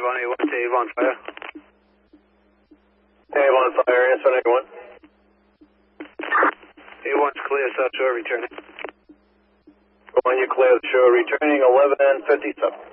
Avon, A1 to Avon Fire. Avon Fire, answer A1. A1's clear, South Shore returning. When you clear the shore, returning 11 and 57.